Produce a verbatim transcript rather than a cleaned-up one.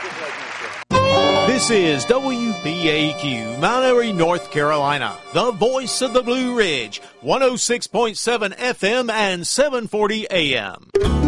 This is W B A Q, Mount Airy, North Carolina, the voice of the Blue Ridge, one oh six point seven F M and seven forty A M.